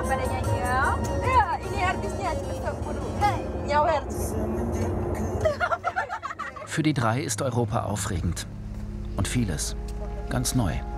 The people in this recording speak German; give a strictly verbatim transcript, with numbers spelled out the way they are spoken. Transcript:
Für die drei ist Europa aufregend. Und vieles ganz neu.